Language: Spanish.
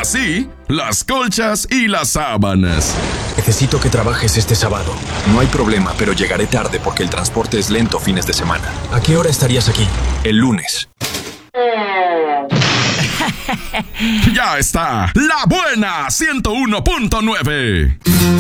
así las colchas y las sábanas. Necesito que trabajes este sábado. No hay problema, pero llegaré tarde porque el transporte es lento fines de semana. ¿A qué hora estarías aquí? El lunes. Ya está, La Buena 101.9.